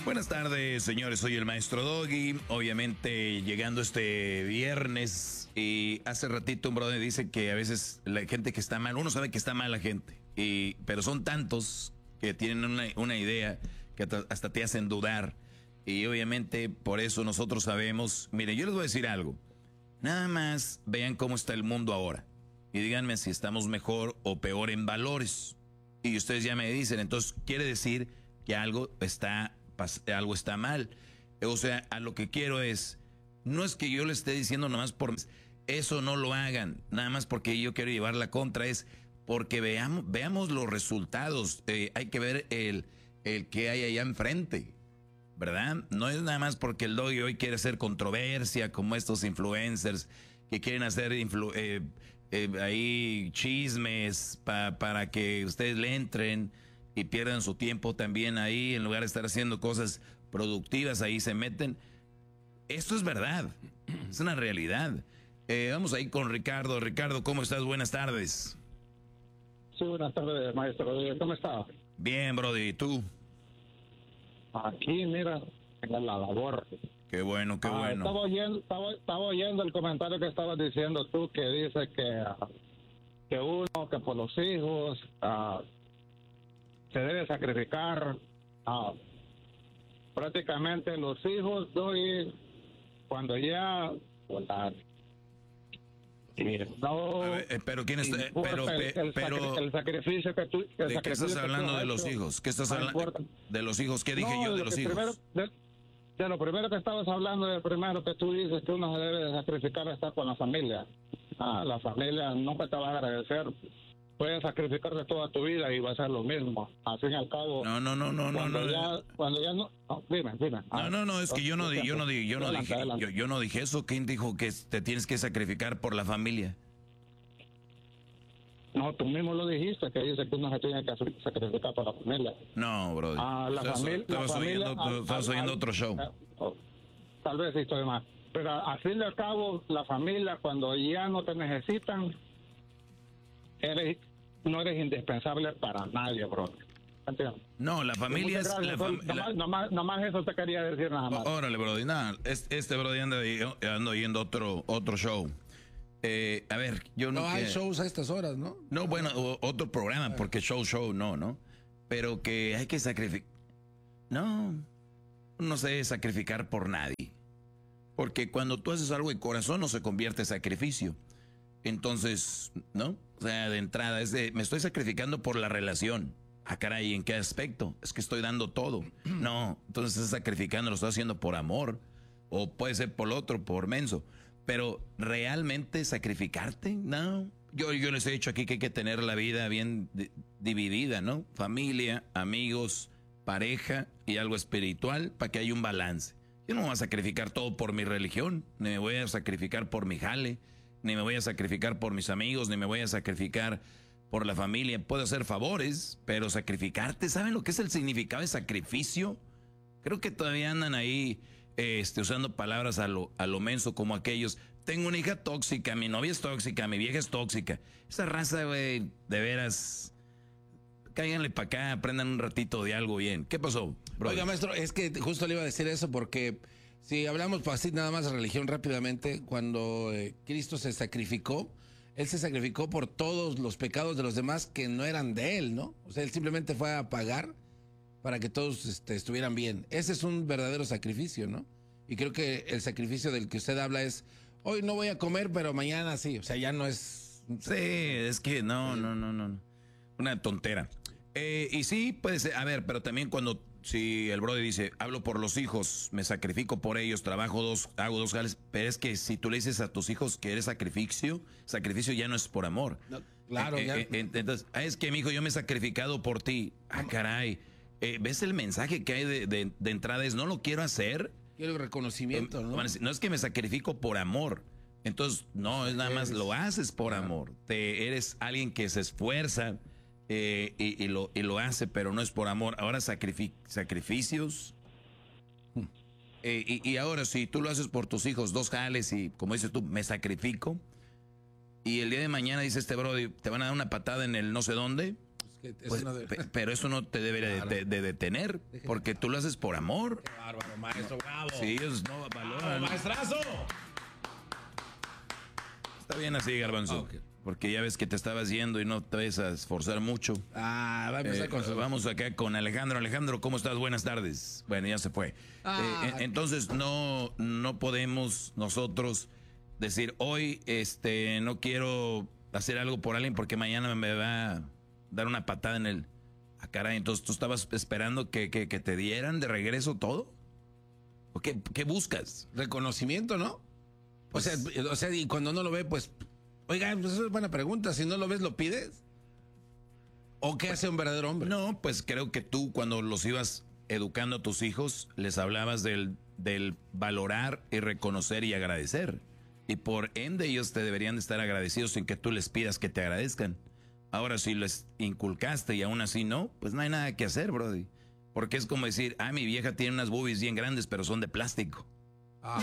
Buenas tardes, señores. Soy el maestro Doggy. Obviamente, llegando este viernes. Y hace ratito un brother dice que a veces la gente que está mal, uno sabe que está mal la gente. Pero son tantos que tienen una idea que hasta te hacen dudar. Y obviamente, por eso nosotros sabemos. Mire, yo les voy a decir algo. Nada más vean cómo está el mundo ahora. Y díganme si estamos mejor o peor en valores. Y ustedes ya me dicen, entonces quiere decir que algo está mal. O sea, a lo que quiero es, no es que yo le esté diciendo nomás por eso, no lo hagan, nada más porque yo quiero llevar la contra, es porque veamos los resultados. Hay que ver el que hay allá enfrente, ¿verdad? No es nada más porque el Doggy hoy quiere hacer controversia como estos influencers que quieren hacer ahí chismes para que ustedes le entren y pierdan su tiempo también ahí, en lugar de estar haciendo cosas productivas, ahí se meten. Esto es verdad, es una realidad. Vamos ahí con Ricardo. Ricardo, ¿cómo estás? Buenas tardes. Sí, buenas tardes, maestro. ¿Cómo está? Bien, brody, ¿y tú? Aquí, mira, en la labor. Qué bueno, qué bueno. Estaba oyendo el comentario que estabas diciendo tú, que dice que uno, que por los hijos se debe sacrificar. Prácticamente los hijos, cuando ya... No, pero quién está, el sacrificio que tú... ¿De qué estás hablando de los hijos? ¿Qué estás hablando de los hijos? ¿Qué dije yo de los hijos? De lo primero que estabas hablando, de primero que tú dices que uno se debe de sacrificar estar con la familia. La familia nunca te va a agradecer. Puedes sacrificarte toda tu vida y va a ser lo mismo. Al fin y al cabo. Cuando ya no. Dime. Es que yo no dije eso. ¿Quién dijo que te tienes que sacrificar por la familia? No, tú mismo lo dijiste, que dice que uno se tiene que sacrificar por la familia. No, bro. Estabas oyendo otro show. Tal vez sí estoy mal. Pero al fin y al cabo, la familia, cuando ya no te necesitan, no eres indispensable para nadie, bro. ¿Entiendes? No, la familia es... Nomás eso te quería decir, nada más. Órale, brody, nada. Este brody anda oyendo otro show. A ver, yo no... No hay shows a estas horas, ¿no? No, bueno, otro programa, porque show, no. Pero que hay que sacrificar... No se debe sacrificar por nadie. Porque cuando tú haces algo de corazón no se convierte en sacrificio. Entonces, ¿no? O sea, de entrada, me estoy sacrificando por la relación. Ah, caray, ¿en qué aspecto? Es que estoy dando todo. No, entonces estás sacrificando, lo estás haciendo por amor. O puede ser por otro, por menso. Pero, ¿realmente sacrificarte? No. Yo les he dicho aquí que hay que tener la vida bien dividida, ¿no? Familia, amigos, pareja y algo espiritual para que haya un balance. Yo no me voy a sacrificar todo por mi religión, ni me voy a sacrificar por mi jale, ni me voy a sacrificar por mis amigos, ni me voy a sacrificar por la familia. Puedo hacer favores, pero sacrificarte, ¿saben lo que es el significado de sacrificio? Creo que todavía andan ahí usando palabras a lo menso, como aquellos. Tengo una hija tóxica, mi novia es tóxica, mi vieja es tóxica. Esa raza, güey, de veras, cáiganle para acá, aprendan un ratito de algo bien. ¿Qué pasó, bro? Oiga, maestro, es que justo le iba a decir eso porque si hablamos así nada más de religión rápidamente, cuando Cristo se sacrificó, Él se sacrificó por todos los pecados de los demás que no eran de Él, ¿no? O sea, Él simplemente fue a pagar para que todos estuvieran bien. Ese es un verdadero sacrificio, ¿no? Y creo que el sacrificio del que usted habla es, hoy no voy a comer, pero mañana sí. O sea, ya no es... Sí, es que no. Una tontera. Y sí, puede ser, a ver, pero también si el brother dice, hablo por los hijos, me sacrifico por ellos, hago dos jales, pero es que si tú le dices a tus hijos que eres sacrificio ya no es por amor. No, claro, ya. Entonces, es que mi hijo, yo me he sacrificado por ti. Ah, caray. ¿Ves el mensaje que hay de entrada? Es, no lo quiero hacer. Quiero reconocimiento, ¿no? No es que me sacrifico por amor. Entonces, no, es nada más lo haces por amor. Eres alguien que se esfuerza y lo hace, pero no es por amor. Ahora sacrificios. Y ahora si tú lo haces por tus hijos, dos jales y como dices tú, me sacrifico. Y el día de mañana dice este brody, te van a dar una patada en el no sé dónde. que Pues, eso no debe- pero eso no te debe de detener, porque tú lo haces por amor. Qué bárbaro, maestro, bravo. Si ellos no valoran. ¡Bravo, maestrazo! Está bien así, Garbanzo. Ok. Porque ya ves que te estabas yendo y no te vas a esforzar mucho. Ah, va a empezar con su... Vamos acá con Alejandro. Alejandro, ¿cómo estás? Buenas tardes. Bueno, ya se fue. Entonces no podemos nosotros decir hoy no quiero hacer algo por alguien porque mañana me va a dar una patada en el... Ah, caray, entonces tú estabas esperando que te dieran de regreso todo. ¿O qué buscas? Reconocimiento, ¿no? Pues- o sea, y cuando no lo ve, pues... Oiga, pues eso es buena pregunta. Si no lo ves, ¿lo pides? ¿O qué hace un verdadero hombre? No, pues creo que tú cuando los ibas educando a tus hijos, les hablabas del valorar y reconocer y agradecer. Y por ende ellos te deberían de estar agradecidos sin que tú les pidas que te agradezcan. Ahora, si les inculcaste y aún así no, pues no hay nada que hacer, brody. Porque es como decir, mi vieja tiene unas boobies bien grandes, pero son de plástico.